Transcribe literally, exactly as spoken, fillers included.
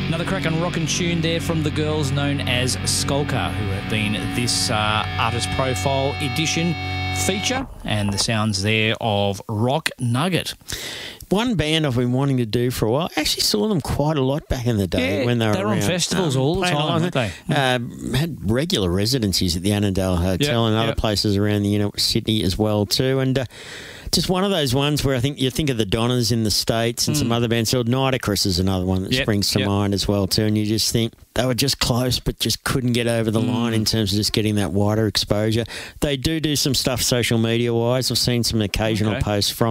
Another crack on rock and tune there from the girls known as Skulker, who have been this uh, Artist Profile edition feature, and the sounds there of Rock Nugget. One band I've been wanting to do for a while. I actually saw them quite a lot back in the day Yeah, when they were they were on around. festivals all the playing time, along. weren't they? Uh, had regular residencies at the Annandale Hotel Yep, and other yep. places around the you know, Sydney as well too. And uh, just one of those ones where I think you think of the Donnas in the States and some other bands. So Nitocris is another one that Yep, springs to yep. mind as well too. And you just think they were just close but just couldn't get over the line in terms of just getting that wider exposure. They do do some stuff social media-wise. I've seen some occasional Okay. posts from